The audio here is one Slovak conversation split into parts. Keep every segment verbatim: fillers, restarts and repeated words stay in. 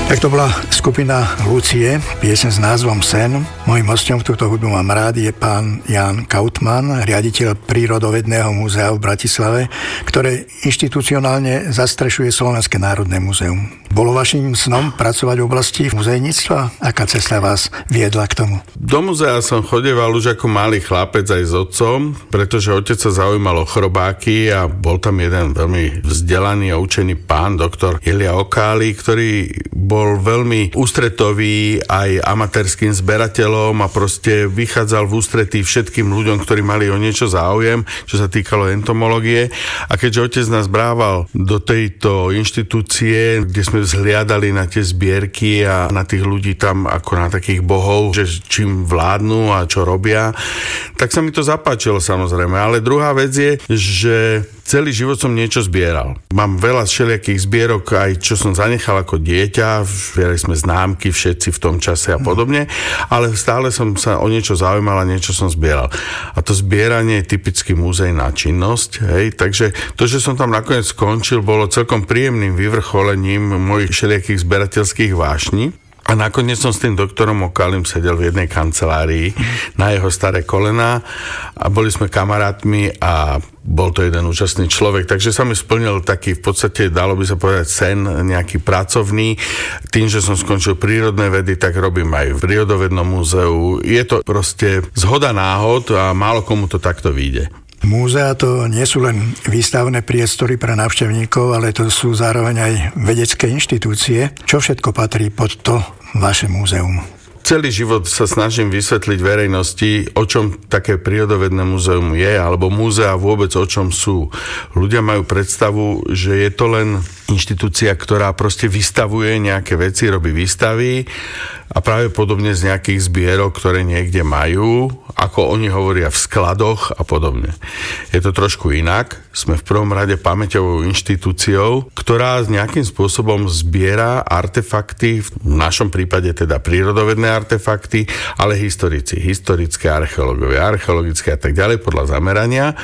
Tak to bola skupina Lucie, pieseň s názvom Sen. Mojím hosťom v túto hudbu mám rád je pán Ján Kautman, riaditeľ Prírodovedného múzea v Bratislave, ktoré inštitucionálne zastrešuje Slovenské národné múzeum. Bolo vaším snom pracovať v oblasti muzejníctva? Aká cesta vás viedla k tomu? Do múzea som chodeval už ako malý chlapec aj s otcom, pretože otec sa zaujímal o chrobáky a bol tam jeden veľmi vzdelaný a učený pán, doktor Elia Okáli, ktorý bol veľmi ústretový aj amatérským zberateľom a proste vychádzal v ústretí všetkým ľuďom, ktorí mali o niečo záujem, čo sa týkalo entomológie. A keďže otec nás brával do tejto inštitúcie, kde sme vzhliadali na tie zbierky a na tých ľudí tam ako na takých bohov, že čím vládnu a čo robia, tak sa mi to zapáčilo samozrejme. Ale druhá vec je, že celý život som niečo zbieral. Mám veľa všelijakých zbierok, aj čo som zanechal ako dieťa, zbierali sme známky všetci v tom čase a podobne, ale stále som sa o niečo zaujímal a niečo som zbieral. A to zbieranie je typicky múzejná činnosť, hej, takže to, že som tam nakoniec skončil, bolo celkom príjemným vyvrcholením mojich všelijakých zberateľských vášní. A nakoniec som s tým doktorom Okálim sedel v jednej kancelárii na jeho staré kolená a boli sme kamarátmi a bol to jeden úžasný človek, takže sa mi splnil taký v podstate, dalo by sa povedať, sen nejaký pracovný. Tým, že som skončil prírodné vedy, tak robím aj v Prírodovednom múzeu. Je to proste zhoda náhod a málo komu to takto vyjde. Múzea to nie sú len výstavné priestory pre návštevníkov, ale to sú zároveň aj vedecké inštitúcie. Čo všetko patrí pod to vaše múzeum? Celý život sa snažím vysvetliť verejnosti, o čom také prírodovedné múzeum je, alebo múzea vôbec o čom sú. Ľudia majú predstavu, že je to len inštitúcia, ktorá proste vystavuje nejaké veci, robí výstavy a práve podobne z nejakých zbierok, ktoré niekde majú, ako oni hovoria v skladoch a podobne. Je to trošku inak. Sme v prvom rade pamäťovou inštitúciou, ktorá nejakým spôsobom zbiera artefakty, v našom prípade teda prírodovedné artefakty, ale historici, historické archeológovia, archeologické a tak ďalej podľa zamerania.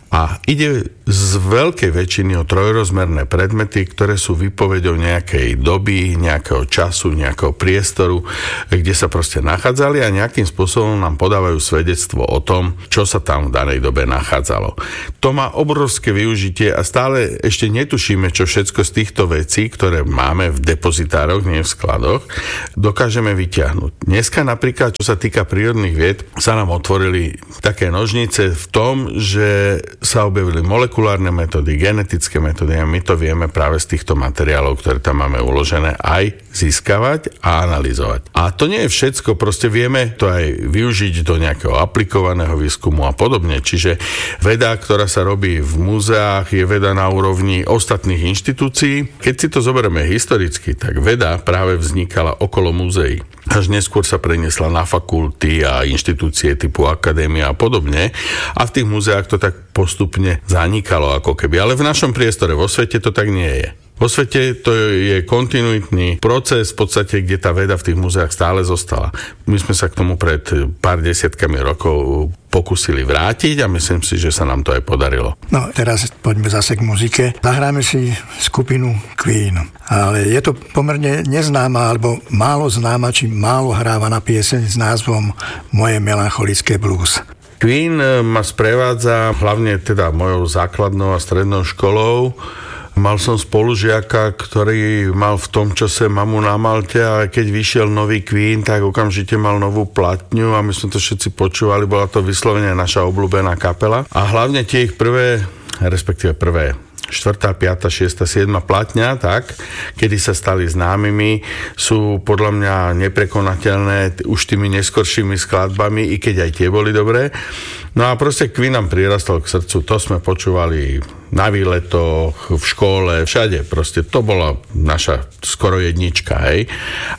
A ide z veľkej väčšiny o trojrozmerné predmety, ktoré sú výpovedou nejakej doby, nejakého času, nejakého priestoru, kde sa proste nachádzali a nejakým spôsobom nám podávajú svedectvo o tom, čo sa tam v danej dobe nachádzalo. To má obrovské využitie a stále ešte netušíme, čo všetko z týchto vecí, ktoré máme v depozitároch, nie v skladoch, dokážeme vyťahnuť. Dneska napríklad, čo sa týka prírodných vied, sa nám otvorili také nožnice v tom, že sa objavili molekulárne metódy, genetické metódy a my to vieme práve z týchto materiálov, ktoré tam máme uložené, aj získavať a analyzovať. A to nie je všetko, proste vieme to aj využiť do nejakého aplikovaného výskumu a podobne. Čiže veda, ktorá sa robí v múzeách, je veda na úrovni ostatných inštitúcií. Keď si to zoberieme historicky, tak veda práve vznikala okolo múzeí. Až neskôr sa preniesla na fakulty a inštitúcie typu akadémia a podobne. A v tých múzeách to tak postupne zanikalo ako keby. Ale v našom priestore, vo svete to tak nie je. Vo svete to je kontinuitný proces, v podstate, kde tá veda v tých múzeách stále zostala. My sme sa k tomu pred pár desiatkami rokov pokúsili vrátiť a myslím si, že sa nám to aj podarilo. No, teraz poďme zase k muzike. Zahráme si skupinu Queen. Ale je to pomerne neznáma, alebo málo známa, či málo hrávaná pieseň s názvom Moje melancholické blues. Queen ma sprevádza hlavne teda mojou základnou a strednou školou. Mal som spolužiaka, ktorý mal v tom čase Mamu na Malte a keď vyšiel nový Queen, tak okamžite mal novú platňu a my sme to všetci počúvali, bola to vyslovene naša obľúbená kapela. A hlavne tie ich prvé, respektíve prvé, štvrtá, piata, šiesta, siedma platňa, tak, kedy sa stali známymi, sú podľa mňa neprekonateľné už tými neskoršími skladbami, i keď aj tie boli dobré. No a proste Queen nám prirastol k srdcu, to sme počúvali na výletoch, v škole, všade, proste to bola naša skoro jednička, hej.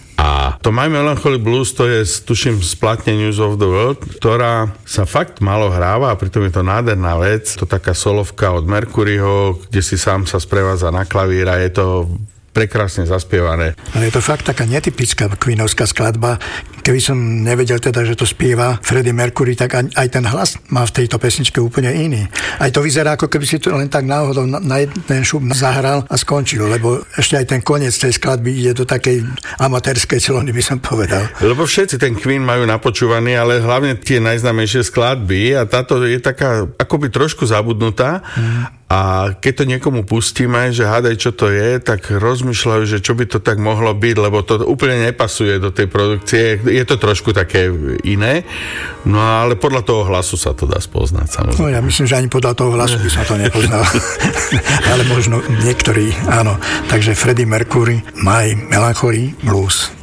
A to My Melancholy Blues, to je, tuším, z platne News of the World, ktorá sa fakt málo hráva a pritom je to nádherná vec. To taká solovka od Mercuryho, kde si sám sa sprevádza na klavír a je to prekrásne zaspievané. Ale je to fakt taká netypická Queenovská skladba. Keby som nevedel teda, že to spieva Freddie Mercury, tak aj ten hlas má v tejto pesničke úplne iný. Aj to vyzerá, ako keby si to len tak náhodou na jeden šup zahral a skončil, lebo ešte aj ten koniec tej skladby ide do takej amatérskej celony, by som povedal. Lebo všetci ten Queen majú napočúvaný, ale hlavne tie najznámejšie skladby a táto je taká akoby trošku zabudnutá. Mm. A keď to niekomu pustíme, že hádaj, čo to je, tak rozmýšľajú, že čo by to tak mohlo byť, lebo to úplne nepasuje do tej produkcie. Je to trošku také iné, no ale podľa toho hlasu sa to dá spoznať, samozrejme. No ja myslím, že ani podľa toho hlasu by som to nepoznal. Ale možno niektorí, áno. Takže Freddie Mercury, My Melancholy Blues.